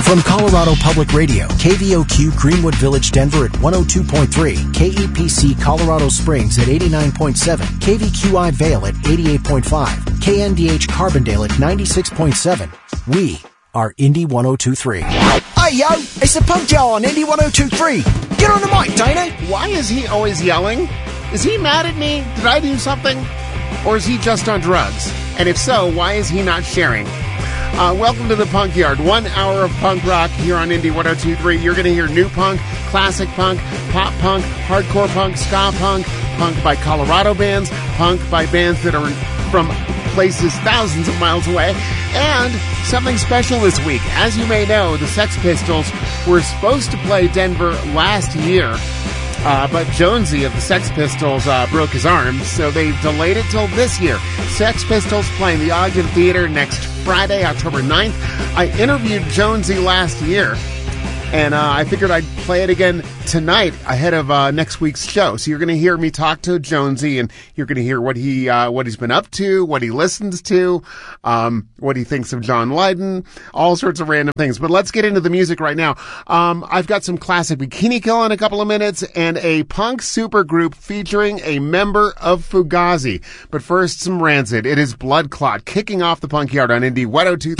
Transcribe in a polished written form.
From Colorado Public Radio, KVOQ Greenwood Village, Denver at 102.3, KEPC Colorado Springs at 89.7, KVQI Vale at 88.5, KNDH Carbondale at 96.7. We are Indy 102.3. Hey yo, it's the Punk Jar on Indy 102.3. Get on the mic, Dana. Why is he always yelling? Is he mad at me? Did I do something? Or is he just on drugs? And if so, why is he not sharing? Welcome to the Punk Yard. 1 hour of punk rock here on Indy 102.3. You're going to hear new punk, classic punk, pop punk, hardcore punk, ska punk, punk by Colorado bands, punk by bands that are from places thousands of miles away, and something special this week. As you may know, the Sex Pistols were supposed to play Denver last year, but Jonesy of the Sex Pistols broke his arm, so they delayed it till this year. Sex Pistols playing the Ogden Theater next Friday, October 9th. I interviewed Jonesy last year, and I figured I'd play it again tonight ahead of next week's show. So you're going to hear me talk to Jonesy, and you're going to hear what he's been up to, what he listens to, what he thinks of John Lydon, all sorts of random things. But let's get into the music right now. I've got some classic Bikini Kill in a couple of minutes, and a punk supergroup featuring a member of Fugazi. But first, some Rancid. It is Blood Clot, kicking off the Punk Yard on Indy 102.3.